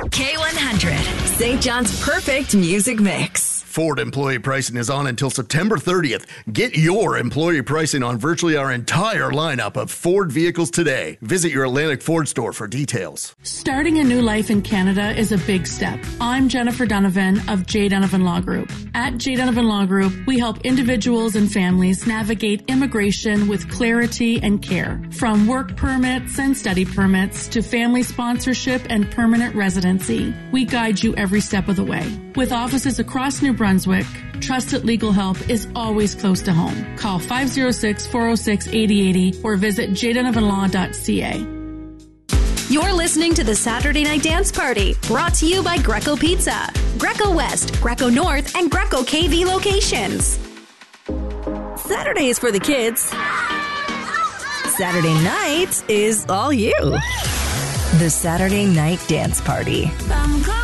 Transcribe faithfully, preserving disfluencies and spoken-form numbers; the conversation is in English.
K one hundred, Saint John's perfect music mix. Ford employee pricing is on until September thirtieth. Get your employee pricing on virtually our entire lineup of Ford vehicles today. Visit your Atlantic Ford store for details. Starting a new life in Canada is a big step. I'm Jennifer Donovan of J. Donovan Law Group. At J. Donovan Law Group, we help individuals and families navigate immigration with clarity and care. From work permits and study permits to family sponsorship and permanent residency, we guide you every step of the way. With offices across New Brunswick, trusted legal help is always close to home. Call five oh six, four oh six, eight oh eight oh or visit j donovan law dot c a. You're listening to the Saturday Night Dance Party, brought to you by Greco Pizza, Greco West, Greco North, and Greco K V locations. Saturday is for the kids. Saturday night is all you. The Saturday Night Dance Party.